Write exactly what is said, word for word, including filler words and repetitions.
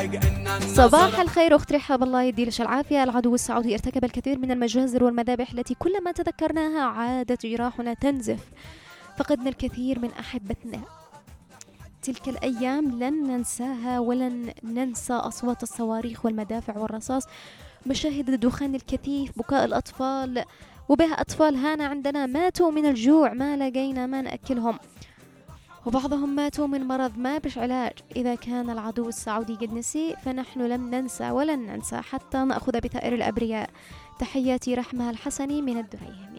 صباح الخير أختي رحاب، الله يديلش العافية. العدو السعودي ارتكب الكثير من المجازر والمذابح التي كلما تذكرناها عادت جراحنا تنزف. فقدنا الكثير من أحبتنا. تلك الأيام لن ننساها، ولن ننسى أصوات الصواريخ والمدافع والرصاص، مشاهد الدخان الكثيف، بكاء الأطفال، وبها أطفال هنا عندنا ماتوا من الجوع، ما لقينا ما نأكلهم، وبعضهم ماتوا من مرض ما بش علاج. إذا كان العدو السعودي قد نسي، فنحن لم ننسى ولن ننسى حتى نأخذ بثأر الأبرياء. تحياتي رحمة الحسني من الدريهم.